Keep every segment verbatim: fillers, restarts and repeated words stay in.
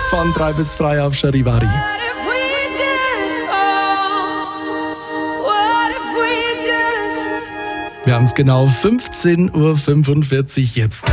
Von drei bis frei auf Charivari. Wir haben es genau fünfzehn Uhr fünfundvierzig jetzt.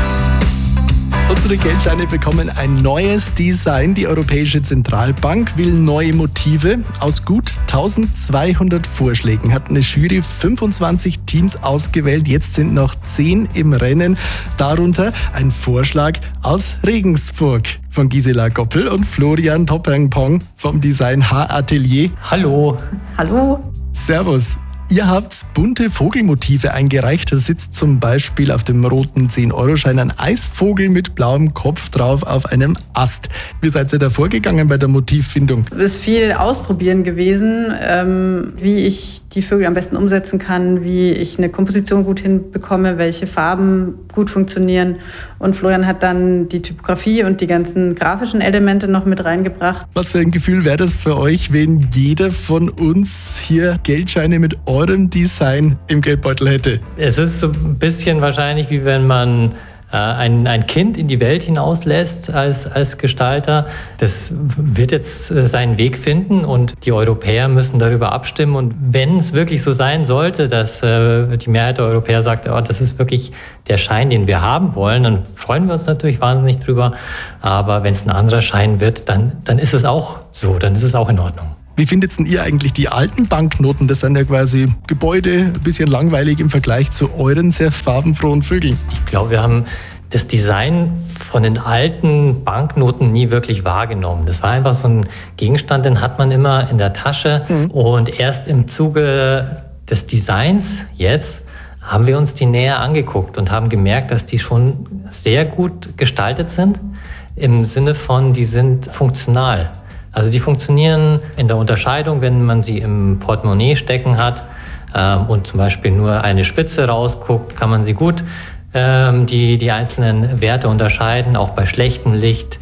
Unsere Geldscheine bekommen ein neues Design. Die Europäische Zentralbank will neue Motive. Aus gut eintausendzweihundert Vorschlägen hat eine Jury fünfundzwanzig Teams ausgewählt. Jetzt sind noch zehn im Rennen. Darunter ein Vorschlag aus Regensburg von Gisela Goppel und Florian Topperngpong vom Design H-Atelier. Hallo. Hallo. Servus. Ihr habt bunte Vogelmotive eingereicht. Da sitzt zum Beispiel auf dem roten zehn Euro Schein ein Eisvogel mit blauem Kopf drauf auf einem Ast. Wie seid ihr da vorgegangen bei der Motivfindung? Es ist viel Ausprobieren gewesen, ähm, wie ich die Vögel am besten umsetzen kann, wie ich eine Komposition gut hinbekomme, welche Farben gut funktionieren. Und Florian hat dann die Typografie und die ganzen grafischen Elemente noch mit reingebracht. Was für ein Gefühl wäre das für euch, wenn jeder von uns hier Geldscheine mit eurem Design im Geldbeutel hätte? Es ist so ein bisschen wahrscheinlich, wie wenn man äh, ein, ein Kind in die Welt hinauslässt als, als Gestalter. Das wird jetzt äh, seinen Weg finden und die Europäer müssen darüber abstimmen. Und wenn es wirklich so sein sollte, dass äh, die Mehrheit der Europäer sagt, oh, das ist wirklich der Schein, den wir haben wollen, dann freuen wir uns natürlich wahnsinnig drüber. Aber wenn es ein anderer Schein wird, dann, dann ist es auch so, dann ist es auch in Ordnung. Wie findet denn ihr eigentlich die alten Banknoten? Das sind ja quasi Gebäude, ein bisschen langweilig im Vergleich zu euren sehr farbenfrohen Vögeln. Ich glaube, wir haben das Design von den alten Banknoten nie wirklich wahrgenommen. Das war einfach so ein Gegenstand, den hat man immer in der Tasche. Mhm. Und erst im Zuge des Designs jetzt haben wir uns die näher angeguckt und haben gemerkt, dass die schon sehr gut gestaltet sind. Im Sinne von, die sind funktional. Also die funktionieren in der Unterscheidung, wenn man sie im Portemonnaie stecken hat ähm, und zum Beispiel nur eine Spitze rausguckt, kann man sie gut ähm, die, die einzelnen Werte unterscheiden, auch bei schlechtem Licht.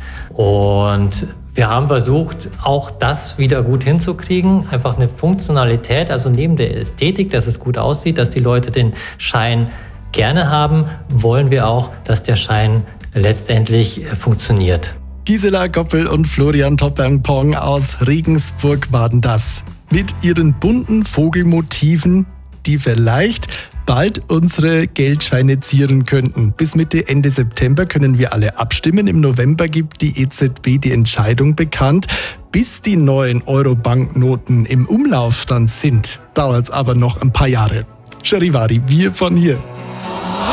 Und wir haben versucht, auch das wieder gut hinzukriegen, einfach eine Funktionalität, also neben der Ästhetik, dass es gut aussieht, dass die Leute den Schein gerne haben, wollen wir auch, dass der Schein letztendlich funktioniert. Gisela Goppel und Florian Topperngpong aus Regensburg waren das. Mit ihren bunten Vogelmotiven, die vielleicht bald unsere Geldscheine zieren könnten. Bis Mitte, Ende September können wir alle abstimmen. Im November gibt die E Z B die Entscheidung bekannt. Bis die neuen Euro-Banknoten im Umlauf dann sind, dauert es aber noch ein paar Jahre. Charivari, wir von hier.